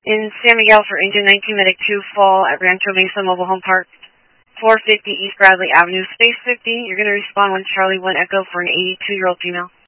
In San Miguel for Engine 19 Medic 2 Fall at Rancho Mesa Mobile Home Park, 450 East Bradley Avenue, Space 50. You're going to respond with Charlie 1 Echo for an 82-year-old female.